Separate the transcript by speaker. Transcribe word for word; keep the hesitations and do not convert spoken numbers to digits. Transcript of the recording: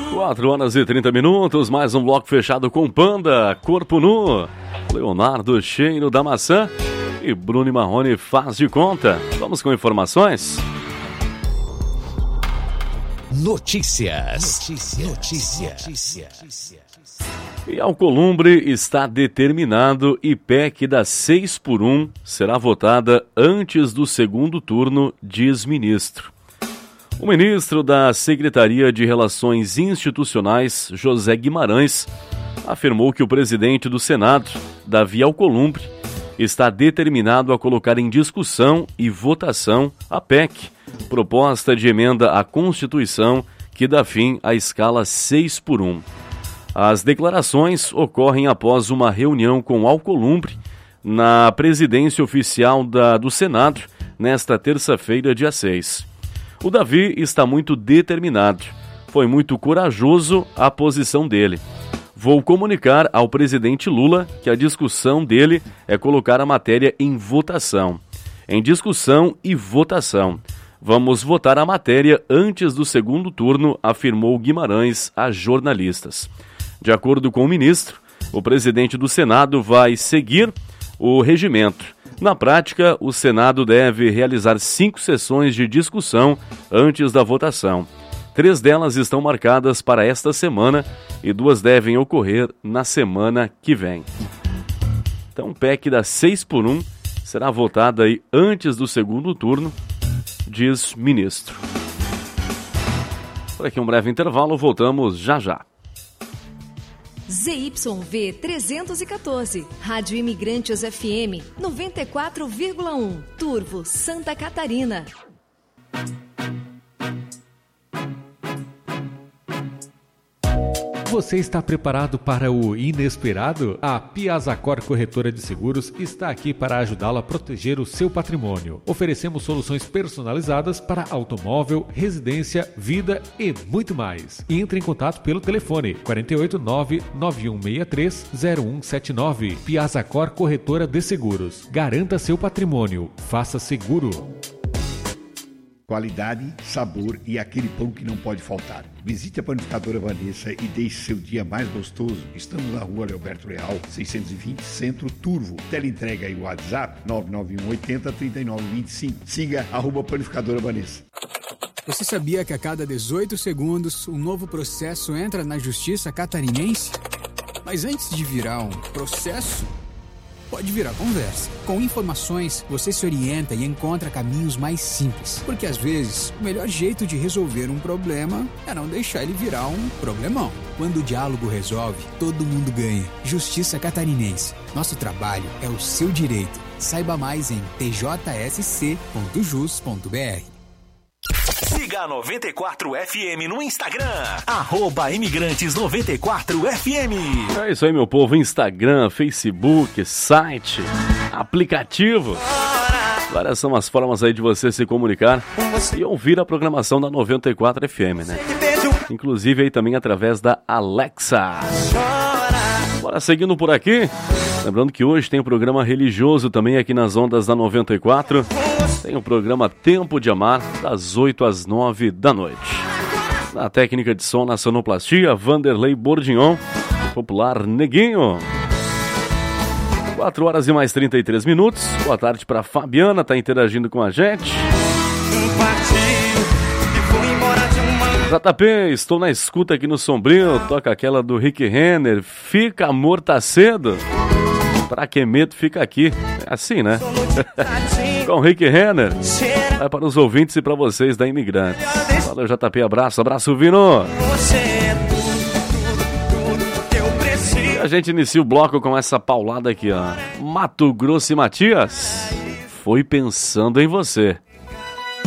Speaker 1: quatro horas e trinta minutos, mais um bloco fechado com Panda, Corpo Nu, Leonardo Cheiro da Maçã e Bruno Marrone faz de conta. Vamos com informações?
Speaker 2: Notícias. Notícias. Notícias. Notícias.
Speaker 1: E Alcolumbre está determinado e P E C da seis por um será votada antes do segundo turno, diz ministro. O ministro da Secretaria de Relações Institucionais, José Guimarães, afirmou que o presidente do Senado, Davi Alcolumbre, está determinado a colocar em discussão e votação a P E C, proposta de emenda à Constituição que dá fim à escala seis por um. As declarações ocorrem após uma reunião com Alcolumbre na presidência oficial da, do Senado nesta terça-feira, dia seis. O Davi está muito determinado. Foi muito corajoso a posição dele. Vou comunicar ao presidente Lula que a discussão dele é colocar a matéria em votação. Em discussão e votação. Vamos votar a matéria antes do segundo turno, afirmou Guimarães a jornalistas. De acordo com o ministro, o presidente do Senado vai seguir o regimento. Na prática, o Senado deve realizar cinco sessões de discussão antes da votação. Três delas estão marcadas para esta semana e duas devem ocorrer na semana que vem. Então, o P E C da seis por um será votada aí antes do segundo turno, diz ministro. Por aqui um breve intervalo, voltamos já já.
Speaker 3: Z Y V trezentos e quatorze, Rádio Imigrantes F M noventa e quatro vírgula um, Turvo, Santa Catarina.
Speaker 4: Você está preparado para o inesperado? A Piazacor Corretora de Seguros está aqui para ajudá-lo a proteger o seu patrimônio. Oferecemos soluções personalizadas para automóvel, residência, vida e muito mais. Entre em contato pelo telefone quatro oito nove, nove um seis três, zero um sete nove. Piazacor Corretora de Seguros. Garanta seu patrimônio. Faça seguro.
Speaker 5: Qualidade, sabor e aquele pão que não pode faltar. Visite a Panificadora Vanessa e deixe seu dia mais gostoso. Estamos na rua Leoberto Leal, seiscentos e vinte, Centro, Turvo. Teleentrega e WhatsApp nove nove um oito zero, três nove dois cinco. Siga arroba Panificadora Vanessa.
Speaker 6: Você sabia que a cada dezoito segundos um novo processo entra na Justiça Catarinense? Mas antes de virar um processo, pode virar conversa. Com informações, você se orienta e encontra caminhos mais simples. Porque às vezes, o melhor jeito de resolver um problema é não deixar ele virar um problemão. Quando o diálogo resolve, todo mundo ganha. Justiça Catarinense. Nosso trabalho é o seu direito. Saiba mais em t j s c ponto jus ponto b r.
Speaker 2: Siga a noventa e quatro F M no Instagram, arroba Imigrantes noventa e quatro F M.
Speaker 1: É isso aí, meu povo. Instagram, Facebook, site, aplicativo. Várias são as formas aí de você se comunicar e ouvir a programação da noventa e quatro F M, né? Inclusive aí também através da Alexa. Bora seguindo por aqui. Lembrando que hoje tem o programa religioso também aqui nas ondas da noventa e quatro. Tem o programa Tempo de Amar, das oito às nove da noite. Na técnica de som, na sonoplastia, Vanderlei Bordignon, popular Neguinho. quatro horas e mais trinta e três minutos. Boa tarde para Fabiana, tá interagindo com a gente. J P, estou na escuta aqui no Sombrio, toca aquela do Rick Renner, Fica Amor Tá Cedo. Pra que medo, fica aqui. É assim, né? Com o Rick Renner. Vai para os ouvintes e para vocês da Imigrantes. Valeu, J P, abraço, abraço, Vino. E a gente inicia o bloco com essa paulada aqui, ó. Mato Grosso e Matias. Foi pensando em você.